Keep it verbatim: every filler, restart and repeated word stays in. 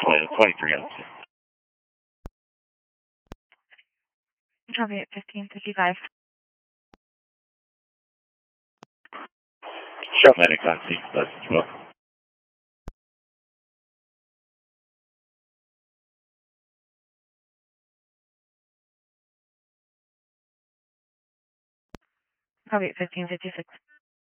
twenty-three ounces. Copy at fifteen fifty-five. Show medic on scene, plus twelve. Copy at fifteen fifty-six.